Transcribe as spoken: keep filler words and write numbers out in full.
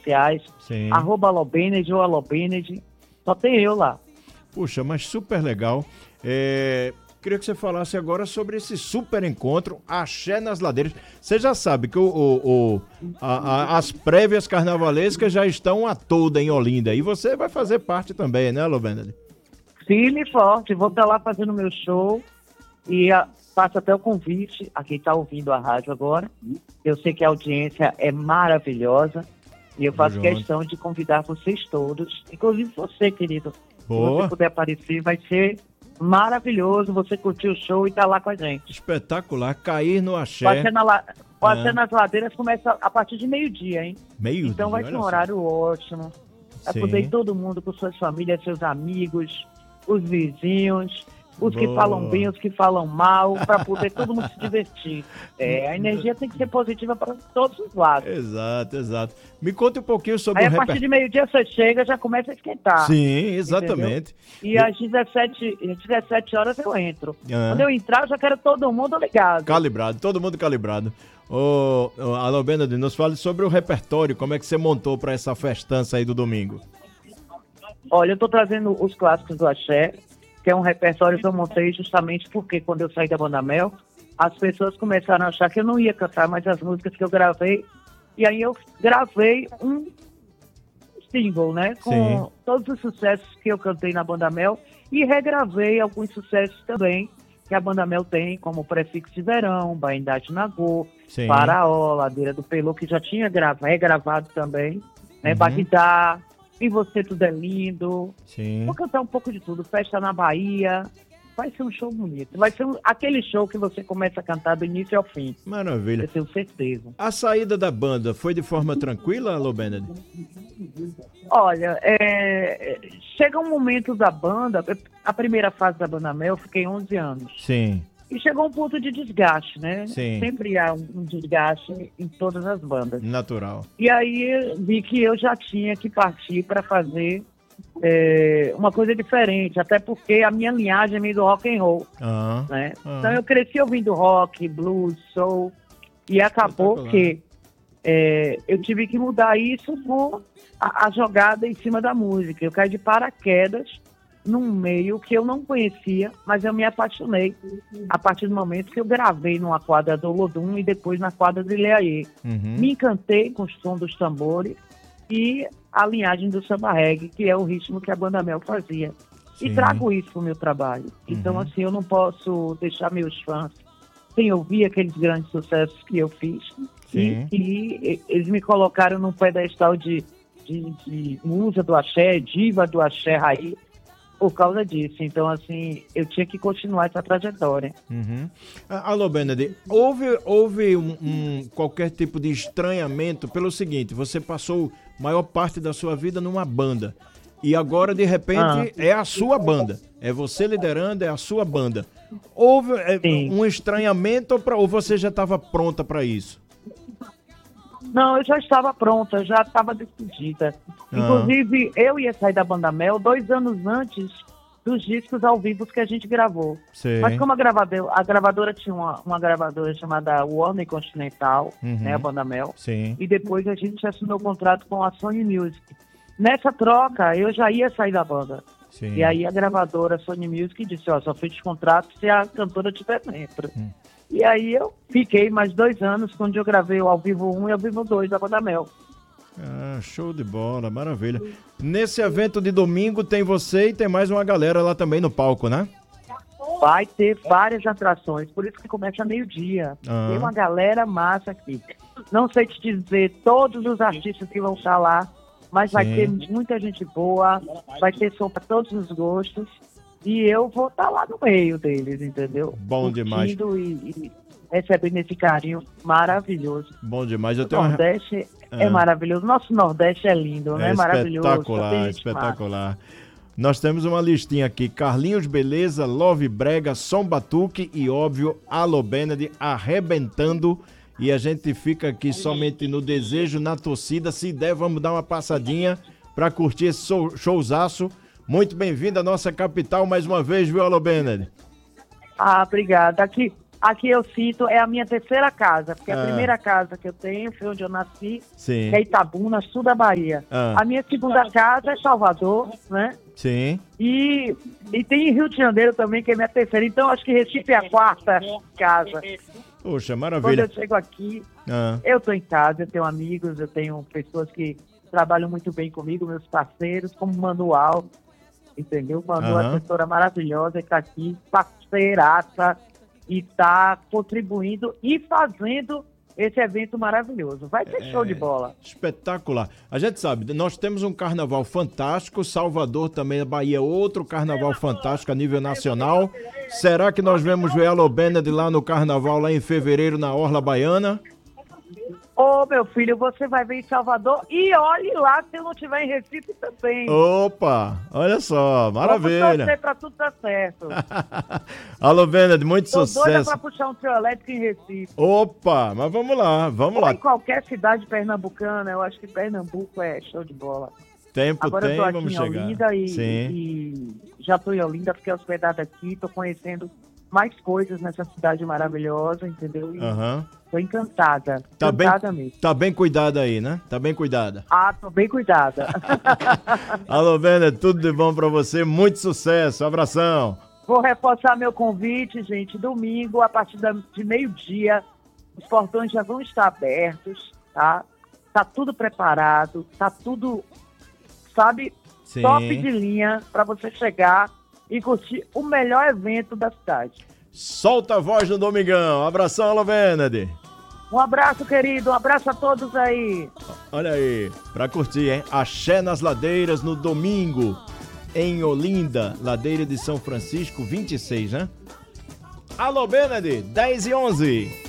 sociais, Sim. arroba Alobened ou Alobened, só tem eu lá. Puxa, mas super legal. É, queria que você falasse agora sobre esse super encontro Axé nas Ladeiras. Você já sabe que o, o, o, a, a, as prévias carnavalescas já estão a toda em Olinda. E você vai fazer parte também, né, Alobened? Firme e forte, vou estar lá fazendo meu show e a, faço até o convite a quem está ouvindo a rádio agora. Eu sei que a audiência é maravilhosa e eu faço Junto. questão de convidar vocês todos, inclusive você, querido. Boa. Se você puder aparecer, vai ser maravilhoso você curtir o show e estar lá com a gente. Espetacular, cair no axé. O Axé, na la... o Axé Ah. nas Ladeiras começa a partir de meio-dia, hein? Meio Então vai dia, ser um olha só. horário ótimo. Vai Sim. poder ir todo mundo com suas famílias, seus amigos, os vizinhos, os que Boa. falam bem, os que falam mal, para poder todo mundo se divertir. É, a energia tem que ser positiva para todos os lados. Exato, exato. Me conte um pouquinho sobre Aí o a partir repertório. de meio-dia você chega, já começa a esquentar. Sim, exatamente. E às dezessete, às dezessete horas eu entro. Ah. Quando eu entrar, eu já quero todo mundo ligado. Calibrado, todo mundo calibrado. Ô, ô, Alobened, nos fale sobre o repertório, como é que você montou para essa festança aí do domingo? Olha, eu estou trazendo os clássicos do Axé, que é um repertório que eu montei justamente porque quando eu saí da Banda Mel, as pessoas começaram a achar que eu não ia cantar mais as músicas que eu gravei. E aí eu gravei um single, né? Com Sim. todos os sucessos que eu cantei na Banda Mel e regravei alguns sucessos também que a Banda Mel tem, como Prefixo de Verão, Baindade Nagô, Sim. Faraó, Ladeira do Pelô, que já tinha grava, regravado também, né? Uhum. Bagdá, E Você Tudo é Lindo. Sim. Vou cantar um pouco de tudo. Festa na Bahia. Vai ser um show bonito. Vai ser um, aquele show que você começa a cantar do início ao fim. Maravilha. Eu tenho certeza. A saída da banda foi de forma tranquila, Alobened? Olha, é, chega um momento da banda, a primeira fase da Banda Mel, eu fiquei onze anos. Sim. E chegou um ponto de desgaste, né? Sim. Sempre há um, um desgaste em todas as bandas. Natural. E aí vi que eu já tinha que partir para fazer é, uma coisa diferente, até porque a minha linhagem é meio do rock and roll, Ah. né? Ah. Então eu cresci ouvindo rock, blues, soul, e acabou Espetacular. que é, eu tive que mudar isso com a, a jogada em cima da música. Eu caí de paraquedas num meio que eu não conhecia, mas eu me apaixonei a partir do momento que eu gravei numa quadra do Olodum e depois na quadra do Ileaê. Uhum. Me encantei com o som dos tambores e a linhagem do samba reggae, que é o ritmo que a Banda Mel fazia. Sim. E trago isso pro meu trabalho. Então, Uhum. assim, eu não posso deixar meus fãs sem ouvir aqueles grandes sucessos que eu fiz. Sim. E, e eles me colocaram num pedestal de, de, de musa do axé, diva do axé raiz, por causa disso. Então, assim, eu tinha que continuar essa trajetória. Uhum. Ah, Alobened, houve, houve um, um, qualquer tipo de estranhamento pelo seguinte, você passou maior parte da sua vida numa banda e agora, de repente, Ah. é a sua banda. É você liderando, é a sua banda. Houve é, Sim. um estranhamento ou, pra, ou você já estava pronta para isso? Não, eu já estava pronta, já estava decidida. Ah. Inclusive, eu ia sair da Banda Mel dois anos antes dos discos ao vivo que a gente gravou. Sei. Mas como a gravadora, a gravadora tinha uma, uma gravadora chamada Warner Continental, Uhum. né, a Banda Mel, Sim. e depois a gente assinou o contrato com a Sony Music. Nessa troca, eu já ia sair da banda. Sim. E aí a gravadora Sony Music disse, ó, só fiz contrato se a cantora estiver dentro. Hum. E aí eu fiquei mais dois anos, quando eu gravei o Ao Vivo um e Ao Vivo dois da Banda Mel. Ah, show de bola, maravilha. Nesse evento de domingo tem você e tem mais uma galera lá também no palco, né? Vai ter várias atrações, por isso que começa meio-dia. Ah. Tem uma galera massa aqui. Não sei te dizer todos os artistas que vão estar lá, mas vai Sim. ter muita gente boa, vai ter som para todos os gostos, e eu vou estar lá no meio deles, entendeu? Bom demais. Curtindo e, e recebendo esse carinho maravilhoso. Bom demais. Eu O tenho uma... Nordeste Ah. é maravilhoso. Nosso Nordeste é lindo, né? É Maravilhoso. espetacular, Só tem gente espetacular. Nós temos uma listinha aqui: Carlinhos Beleza, Love Brega, Som Batuque e, óbvio, Alobened arrebentando. E a gente fica aqui somente no desejo, na torcida. Se der, vamos dar uma passadinha para curtir esse show- showzaço. Muito bem-vindo à nossa capital mais uma vez, viu, Alobened? Ah, obrigada. Aqui, aqui eu cito, é a minha terceira casa, porque Ah. a primeira casa que eu tenho foi onde eu nasci, Sim. que é Itabuna, sul da Bahia. Ah. A minha segunda casa é Salvador, né? Sim. E, e tem Rio de Janeiro também, que é minha terceira. Então, acho que Recife é a quarta casa. Poxa, Quando maravilha. eu chego aqui, Ah. eu tô em casa, eu tenho amigos, eu tenho pessoas que trabalham muito bem comigo, meus parceiros, como Manual, entendeu? Manual é Aham. uma assessora maravilhosa, que tá aqui, parceiraça, e tá contribuindo e fazendo esse evento maravilhoso. Vai ser show de bola. Espetacular. A gente sabe, nós temos um carnaval fantástico, Salvador também, a Bahia, outro carnaval fantástico a nível nacional. Será que nós vamos ver a Alô Bened lá no carnaval, lá em fevereiro, na Orla Baiana? Ô, meu filho, você vai ver em Salvador e olhe lá se eu não estiver em Recife também. Opa, olha só, Vamos maravilha. torcer pra tudo dar certo. Alô Bened, muito Tô doida sucesso. pra puxar um trio elétrico em Recife. Opa, mas vamos lá, vamos Ou lá. em qualquer cidade pernambucana, eu acho que Pernambuco é show de bola. Tempo Agora tem, eu tô aqui vamos em chegar. Olinda e, Sim. e já tô em Olinda, fiquei hospedada aqui, tô conhecendo mais coisas nessa cidade maravilhosa, entendeu? E Aham. tô encantada, Tá bem, encantada mesmo. tá bem cuidada aí, né? Tá bem cuidada. Ah, tô bem cuidada. Alô Bened, tudo de bom pra você, muito sucesso, abração. Vou reforçar meu convite, gente. Domingo, a partir da- de meio-dia, os portões já vão estar abertos, tá? Tá tudo preparado, tá tudo, sabe, Sim. top de linha para você chegar e curtir o melhor evento da cidade. Solta a voz do Domingão. Abração, Alô Bened. Um abraço, querido. Um abraço a todos aí. Olha aí, pra curtir, hein? Axé nas Ladeiras no domingo, em Olinda, Ladeira de São Francisco, vinte e seis, né? Alô Bened, dez e onze.